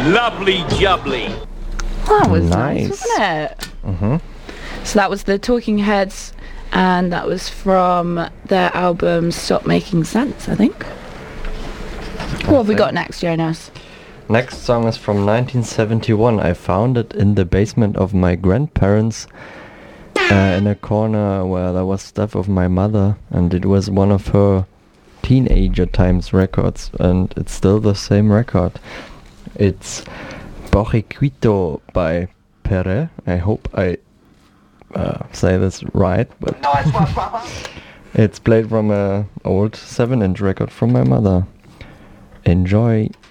Lovely jubbly. That was nice, wasn't it? Mm-hmm. So that was the Talking Heads, and that was from their album Stop Making Sense, I think. What have we got next, Jonas? Next song is from 1971. I found it in the basement of my grandparents, in a corner where there was stuff of my mother, and it was one of her teenager times records, and it's still the same record. It's Borriquito by Pere. I hope I say this right, but it's played from a old 7-inch record from my mother. Enjoy.